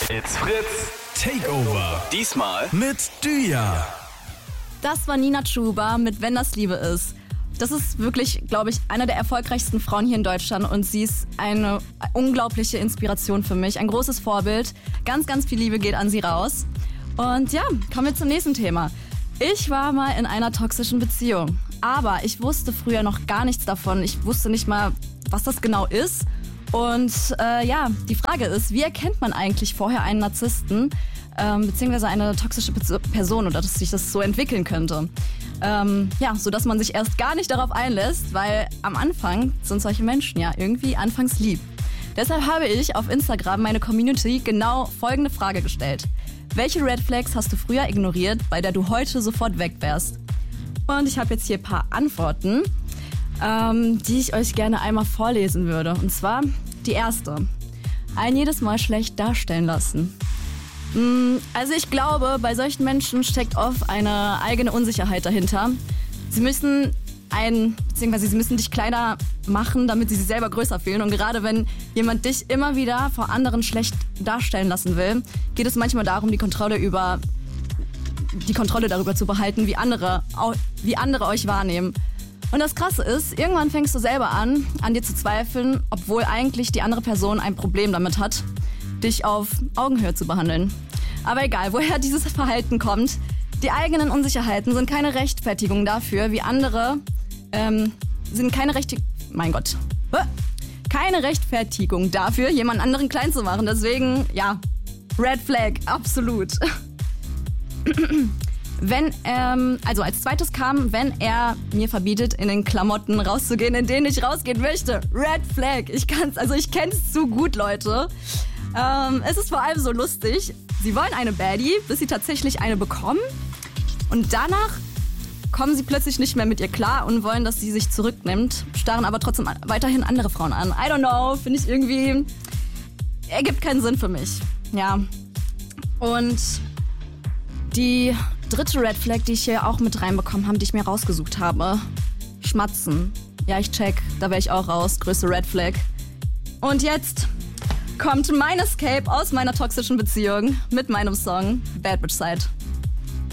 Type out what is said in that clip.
It's Fritz Takeover. Diesmal mit Düja. Das war Nina Chuba mit Wenn das Liebe ist. Das ist wirklich, glaube ich, eine der erfolgreichsten Frauen hier in Deutschland und sie ist eine unglaubliche Inspiration für mich, ein großes Vorbild. Ganz, ganz viel Liebe geht an sie raus. Und ja, kommen wir zum nächsten Thema. Ich war mal in einer toxischen Beziehung, aber ich wusste früher noch gar nichts davon. Ich wusste nicht mal, was das genau ist. Und die Frage ist, wie erkennt man eigentlich vorher einen Narzissten, beziehungsweise eine toxische Person oder dass sich das so entwickeln könnte? Sodass man sich erst gar nicht darauf einlässt, weil am Anfang sind solche Menschen ja irgendwie anfangs lieb. Deshalb habe ich auf Instagram meine Community genau folgende Frage gestellt. Welche Red Flags hast du früher ignoriert, bei der du heute sofort weg wärst? Und ich habe jetzt hier ein paar Antworten, die ich euch gerne einmal vorlesen würde. Und zwar die erste. Einen jedes Mal schlecht darstellen lassen. Also ich glaube, bei solchen Menschen steckt oft eine eigene Unsicherheit dahinter. Sie müssen dich kleiner machen, damit sie sich selber größer fühlen. Und gerade wenn jemand dich immer wieder vor anderen schlecht darstellen lassen will, geht es manchmal darum, die Kontrolle darüber zu behalten, wie andere euch wahrnehmen. Und das Krasse ist, irgendwann fängst du selber an dir zu zweifeln, obwohl eigentlich die andere Person ein Problem damit hat, dich auf Augenhöhe zu behandeln. Aber egal, woher dieses Verhalten kommt, die eigenen Unsicherheiten sind keine Rechtfertigung dafür, keine Rechtfertigung dafür, jemand anderen klein zu machen. Deswegen, ja, Red Flag, absolut. Als zweites kam, wenn er mir verbietet, in den Klamotten rauszugehen, in denen ich rausgehen möchte. Red Flag. Ich kenn's zu gut, Leute. Es ist vor allem so lustig. Sie wollen eine Baddie, bis sie tatsächlich eine bekommen. Und danach kommen sie plötzlich nicht mehr mit ihr klar und wollen, dass sie sich zurücknimmt, starren aber trotzdem weiterhin andere Frauen an. I don't know, finde ich irgendwie, ergibt keinen Sinn für mich. Ja. Und die dritte Red Flag, die ich hier auch mit reinbekommen habe, die ich mir rausgesucht habe. Schmatzen. Ja, ich check, da wäre ich auch raus. Größte Red Flag. Und jetzt kommt mein Escape aus meiner toxischen Beziehung mit meinem Song Bad Bitch Side.